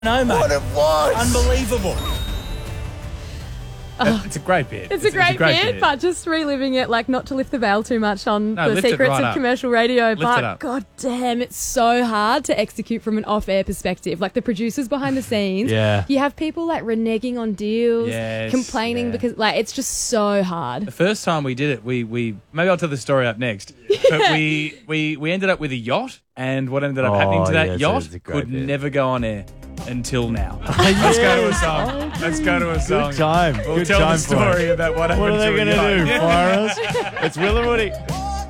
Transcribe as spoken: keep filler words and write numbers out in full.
No, mate. What it was. Unbelievable. Oh. It's a great bit. It's, it's a great, it's a great bit, bit, but just reliving it, like not to lift the veil too much on no, the secrets right of up. commercial radio, lift but god damn, it's so hard to execute from an off-air perspective. Like the producers behind the scenes, yeah. you have people like reneging on deals, yes, complaining yeah. because like it's just so hard. The first time we did it, we we maybe I'll tell the story up next. But we we we ended up with a yacht, and what ended up oh, happening to that yes, yacht could bit. never go on air. Until now. Let's go to a song. Let's go to a song. Good time. We'll Good tell time the story about what happened What are they to going to do? Yeah. Fire us? It's Will and Woody.